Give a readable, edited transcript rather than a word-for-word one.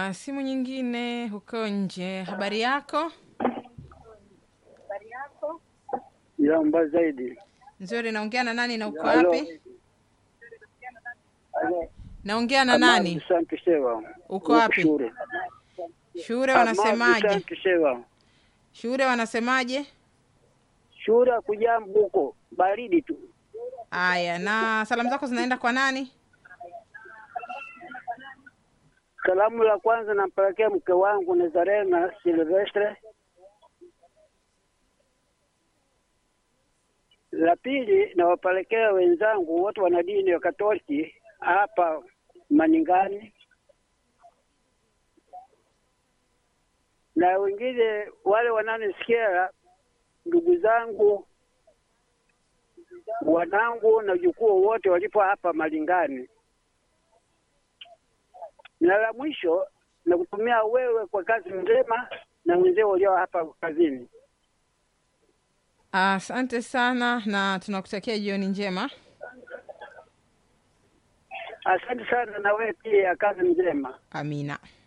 simu nyingine huko nje. Habari yako? Yamba zaidi. Nzuri, naongea na nani na uko Halo. wapi? Naongea na nani? Asante sewa. Uko wapi? Shure wanasemaje? Asante sewa. Shure wanasemaje? Shura kujambo huko. Baridi tu. Aya, na salamu zako zinaenda kwa nani? Salamu la kwanza nampelekea mke wangu Nazarena Silvestre. La pili nawapelekea wenzangu wote wana dini ya Katoliki hapa Maningani. Na wengine wale wananisikia, ndugu zangu, wanangu na jukuu wote walipo hapa Malingani. Na la mwisho na kutumia wewe kwa kazi njema na wenzao walio hapa kazini. Asante sana na tunakutakia jioni njema. Asante sana na wewe pia, kazi njema. Amina.